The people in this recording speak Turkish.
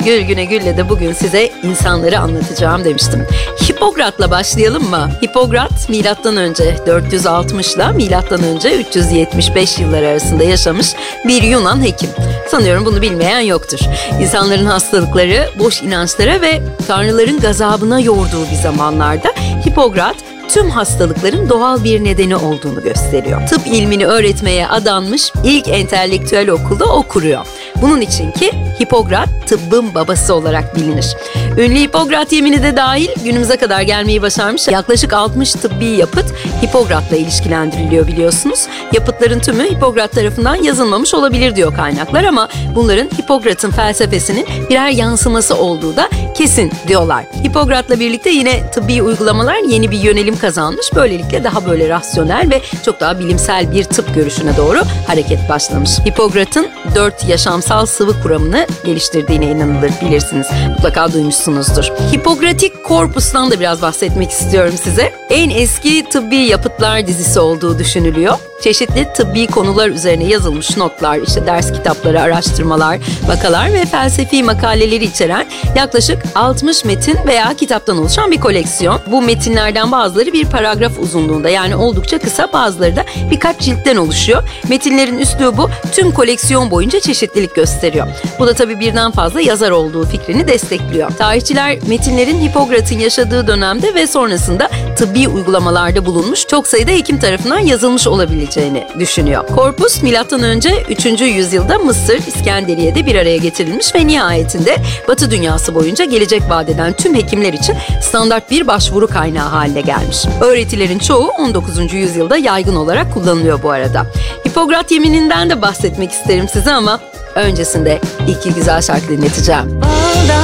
Gül Güne Gül'le de bugün size insanları anlatacağım demiştim. Hipokrat'la başlayalım mı? Hipokrat milattan önce 460 ile milattan önce 375 yılları arasında yaşamış bir Yunan hekim. Sanıyorum bunu bilmeyen yoktur. İnsanların hastalıkları, boş inançlara ve tanrıların gazabına yorduğu bir zamanlarda Hipokrat tüm hastalıkların doğal bir nedeni olduğunu gösteriyor. Tıp ilmini öğretmeye adanmış ilk entelektüel okulda o kuruyor. Bunun için ki Hipokrat tıbbın babası olarak bilinir. Ünlü Hipokrat yemini de dahil günümüze kadar gelmeyi başarmış yaklaşık 60 tıbbi yapıt Hipokrat'la ilişkilendiriliyor biliyorsunuz. Yapıtların tümü Hipokrat tarafından yazılmamış olabilir diyor kaynaklar ama bunların Hipokrat'ın felsefesinin birer yansıması olduğu da kesin diyorlar. Hipokrat'la birlikte yine tıbbi uygulamalar yeni bir yönelim kazanmış. Böylelikle daha böyle rasyonel ve çok daha bilimsel bir tıp görüşüne doğru hareket başlamış. Hipokrat'ın 4 yaşamsal sıvı kuramını geliştirdiğine inanılır, bilirsiniz. Mutlaka duymuşsunuzdur. Hipokratik Korpus'tan da biraz bahsetmek istiyorum size. En eski tıbbi yapıtlar dizisi olduğu düşünülüyor. Çeşitli tıbbi konular üzerine yazılmış notlar, işte ders kitapları, araştırmalar, vakalar ve felsefi makaleleri içeren yaklaşık 60 metin veya kitaptan oluşan bir koleksiyon. Bu metinlerden bazıları bir paragraf uzunluğunda, yani oldukça kısa, bazıları da birkaç ciltten oluşuyor. Metinlerin üslubu tüm koleksiyon boyunca çeşitlilik gösteriyor. Bu da tabii birden fazla yazar olduğu fikrini destekliyor. Tarihçiler metinlerin Hipokrat'ın yaşadığı dönemde ve sonrasında tıbbi uygulamalarda bulunmuş çok sayıda hekim tarafından yazılmış olabileceğini düşünüyor. Korpus milattan önce 3. yüzyılda Mısır, İskenderiye'de bir araya getirilmiş ve nihayetinde Batı dünyası boyunca gelecek vadeden tüm hekimler için standart bir başvuru kaynağı haline gelmiş. Öğretilerin çoğu 19. yüzyılda yaygın olarak kullanılıyor bu arada. Hipokrat yemininden de bahsetmek isterim size ama öncesinde iki güzel şarkı dinleteceğim.